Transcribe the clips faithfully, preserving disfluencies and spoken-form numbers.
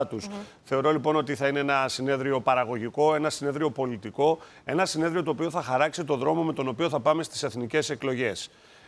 τους. Mm-hmm. Θεωρώ λοιπόν ότι θα είναι ένα συνέδριο παραγωγικό, ένα συνέδριο πολιτικό, ένα συνέδριο το οποίο θα χαράξει το δρόμο με τον οποίο θα πάμε στις εθνικές εκλογές.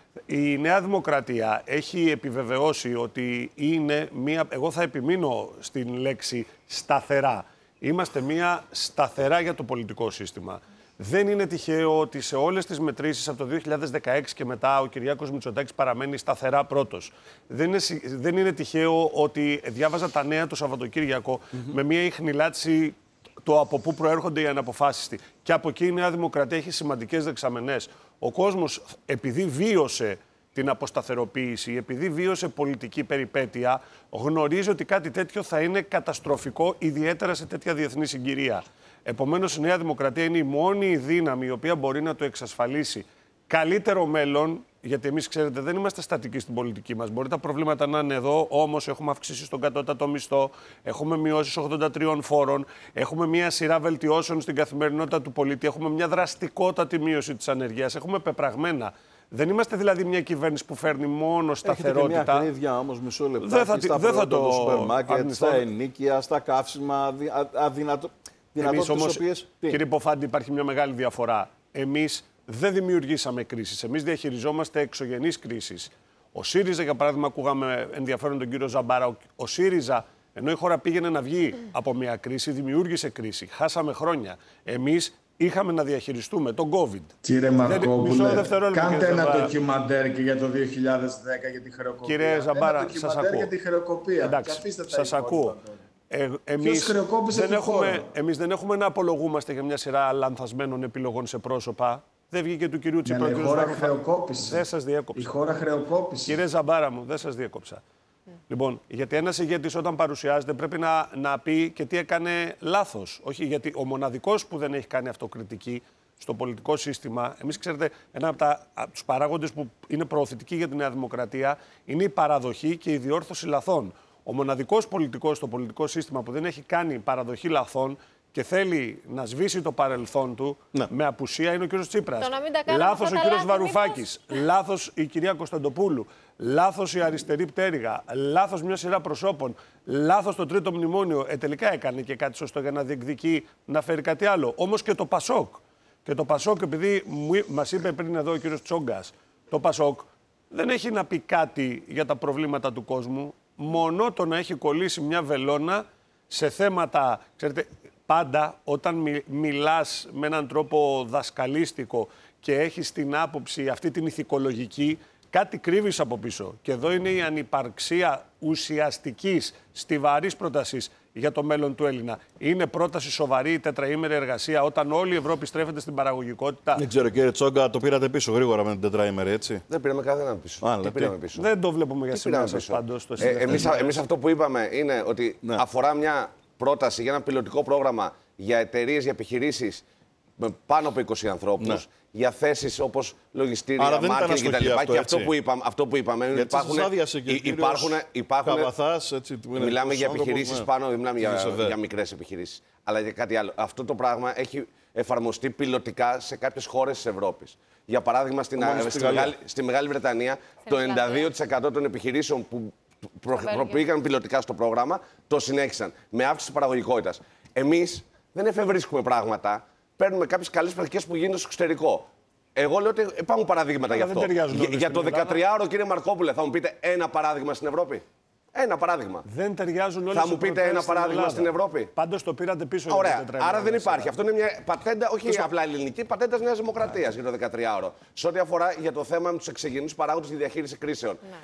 Η Νέα Δημοκρατία έχει επιβεβαιώσει ότι είναι μία, εγώ θα επιμείνω στην λέξη σταθερά. Είμαστε μία σταθερά για το πολιτικό σύστημα. Δεν είναι τυχαίο ότι σε όλες τις μετρήσεις από το δύο χιλιάδες δεκαέξι και μετά ο Κυριάκος Μητσοτάκης παραμένει σταθερά πρώτος. Δεν είναι, δεν είναι τυχαίο ότι διάβαζα τα νέα το Σαββατοκύριακο mm-hmm. με μία ιχνηλάτηση το από πού προέρχονται οι αναποφάσιστοι. Και από εκεί η Νέα Δημοκρατία έχει σημαντικές δεξαμενές. Ο κόσμος, επειδή βίωσε την αποσταθεροποίηση, επειδή βίωσε πολιτική περιπέτεια, γνωρίζει ότι κάτι τέτοιο θα είναι καταστροφικό, ιδιαίτερα σε τέτοια διεθνή συγκυρία. Επομένως, η Νέα Δημοκρατία είναι η μόνη δύναμη η οποία μπορεί να το εξασφαλίσει καλύτερο μέλλον, γιατί εμείς, ξέρετε, δεν είμαστε στατικοί στην πολιτική μας. Μπορεί τα προβλήματα να είναι εδώ, όμως έχουμε αυξήσει στον κατώτατο μισθό, έχουμε μειώσεις ογδόντα τριών φόρων, έχουμε μια σειρά βελτιώσεων στην καθημερινότητα του πολίτη, έχουμε μια δραστικότατη μείωση της ανεργίας, έχουμε πεπραγμένα. Δεν είμαστε δηλαδή μια κυβέρνηση που φέρνει μόνο σταθερότητα. Έχετε μια ακρίβεια όμως, μισό λεπτό, δεν θα, στα δεν θα το σούπερ μάρκετ, στα ενίκια, στα καύσιμα, αδυνατό. Εμείς όμως, οποίες... κύριε Ποφάντη, υπάρχει μια μεγάλη διαφορά. Εμείς δεν δημιουργήσαμε κρίσεις. Εμείς διαχειριζόμαστε εξωγενείς κρίσεις. Ο ΣΥΡΙΖΑ, για παράδειγμα, ακούγαμε ενδιαφέρον τον κύριο Ζαμπάρα. Ο ΣΥΡΙΖΑ, ενώ η χώρα πήγαινε να βγει από μια κρίση, δημιούργησε κρίση. Χάσαμε χρόνια. Εμείς είχαμε να διαχειριστούμε τον COVID. Κύριε Μαρκόπουλε, κάντε ένα ντοκιμαντέρ και για το δύο χιλιάδες δέκα για τη χρεοκοπία. Κύριε Ζαμπάρα, σας ακούω. Για τη χρεοκοπία. Εντάξει, σας ακούω. Ε, εμείς, δεν έχουμε, εμείς δεν έχουμε να απολογούμαστε για μια σειρά λανθασμένων επιλογών σε πρόσωπα. Δεν βγήκε του κυρίου Τσίπρα. Ναι, η χώρα χρεοκόπησε. Δεν σας διέκοψα. Η χώρα χρεοκόπησε. Κύριε Ζαμπάρα μου, δεν σας διέκοψα. Mm. Λοιπόν, γιατί ένας ηγέτης όταν παρουσιάζεται πρέπει να, να πει και τι έκανε λάθος. Όχι, γιατί ο μοναδικός που δεν έχει κάνει αυτοκριτική στο πολιτικό σύστημα, εμείς ξέρετε, ένα από, τα, από τους παράγοντες που είναι προωθητικοί για τη Νέα Δημοκρατία είναι η παραδοχή και η διόρθωση λαθών. Ο μοναδικός πολιτικός στο πολιτικό σύστημα που δεν έχει κάνει παραδοχή λαθών και θέλει να σβήσει το παρελθόν του ναι. με απουσία είναι ο κύριος Τσίπρας. Λάθος ο κύριος Βαρουφάκης. Μήπως... Λάθος η κυρία Κωνσταντοπούλου. Λάθος η αριστερή πτέρυγα. Λάθος μια σειρά προσώπων. Λάθος το τρίτο μνημόνιο. Ε, τελικά έκανε και κάτι σωστό για να διεκδικεί να φέρει κάτι άλλο. Όμως και το Πασόκ. Και το Πασόκ, επειδή μας είπε πριν εδώ ο κύριος Τσόγκας, το Πασόκ δεν έχει να πει κάτι για τα προβλήματα του κόσμου. Μόνο το να έχει κολλήσει μια βελόνα σε θέματα, ξέρετε, πάντα όταν μι, μιλάς με έναν τρόπο δασκαλίστικο και έχεις την άποψη αυτή την ηθικολογική, κάτι κρύβεις από πίσω. Και εδώ είναι η ανυπαρξία ουσιαστικής, στιβαρής πρότασης για το μέλλον του Έλληνα. Είναι πρόταση σοβαρή η τετραήμερη εργασία όταν όλη η Ευρώπη στρέφεται στην παραγωγικότητα. Δεν ξέρω, κύριε Τσόγκα, το πήρατε πίσω γρήγορα με την τετραήμερη, έτσι. Δεν πήραμε κανέναν πίσω. Α, τι πήραμε πίσω. Δεν το βλέπουμε για σήμερα σας πάντως. Ε, εμείς, εμείς αυτό που είπαμε είναι ότι ναι. αφορά μια πρόταση για ένα πιλωτικό πρόγραμμα για εταιρείες, για επιχειρήσεις με πάνω από είκοσι ανθρώπους. Ναι. Για θέσεις όπως λογιστήρια, μάρκετινγκ κτλ. Και αυτό που είπαμε, αυτό που είπαμε είναι ότι υπάρχουν. υπάρχουν Καβαθάς, έτσι, μιλάμε για επιχειρήσεις ναι. πάνω, μιλάμε για, για μικρές επιχειρήσεις. Αλλά για κάτι άλλο. Αυτό το πράγμα έχει εφαρμοστεί πιλωτικά σε κάποιες χώρες της Ευρώπης. Για παράδειγμα, στην, στη, Μεγάλη, στη Μεγάλη Βρετανία, το ενενήντα δύο τοις εκατό των επιχειρήσεων που προπήγαν πιλωτικά στο πρόγραμμα το συνέχισαν με αύξηση παραγωγικότητας. Εμείς δεν εφευρίσκουμε πράγματα. Παίρνουμε κάποιες καλές πρακτικές που γίνονται στο εξωτερικό. Εγώ λέω ότι υπάρχουν παραδείγματα γι' αυτό. Για, για το δεκατριάωρο, κύριε Μαρκόπουλε, θα μου πείτε ένα παράδειγμα στην Ευρώπη. Ένα παράδειγμα. Δεν ταιριάζουν όλες. Θα μου πείτε ένα παράδειγμα στην Ευρώπη. Πάντως το πήρατε πίσω. Ωραία. Άρα δεν υπάρχει. Αυτό είναι μια πατέντα, όχι Πίσω. απλά ελληνική, πατέντα Νέας Δημοκρατίας για το δεκατριάωρο. Σε ό,τι αφορά για το θέμα με τους εξωγενείς παράγοντες στη διαχείριση κρίσεων. Ναι.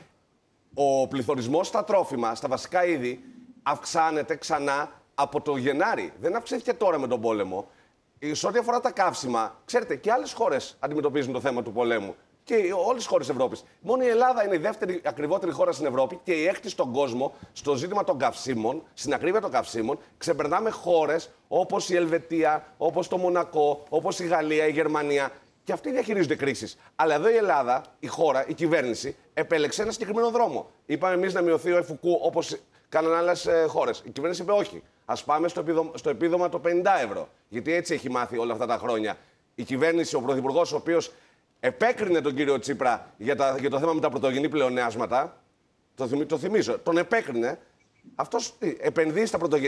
Ο πληθωρισμός στα τρόφιμα, στα βασικά είδη, αυξάνεται ξανά από το Γενάρη. Δεν αυξήθηκε τώρα με τον πόλεμο. Σε ό,τι αφορά τα καύσιμα, ξέρετε, και άλλες χώρες αντιμετωπίζουν το θέμα του πολέμου. Και όλες τις χώρες της Ευρώπης. Μόνο η Ελλάδα είναι η δεύτερη ακριβότερη χώρα στην Ευρώπη και η έκτη στον κόσμο στο ζήτημα των καυσίμων, στην ακρίβεια των καυσίμων. Ξεπερνάμε χώρες όπως η Ελβετία, όπως το Μονακό, όπως η Γαλλία, η Γερμανία. Και αυτοί διαχειρίζονται κρίσεις. Αλλά εδώ η Ελλάδα, η χώρα, η κυβέρνηση, επέλεξε ένα συγκεκριμένο δρόμο. Είπαμε εμείς να μειωθεί ο εφουκού όπως κάνανε άλλες χώρες. Η κυβέρνηση είπε όχι. Ας πάμε στο επίδομα, στο επίδομα το πενήντα ευρώ. Γιατί έτσι έχει μάθει όλα αυτά τα χρόνια. Η κυβέρνηση, ο πρωθυπουργός, ο οποίος επέκρινε τον κύριο Τσίπρα για, τα, για το θέμα με τα πρωτογενή πλεονάσματα, το, θυμ, το θυμίζω, τον επέκρινε, Αυτός επενδύει στα πρωτογενή.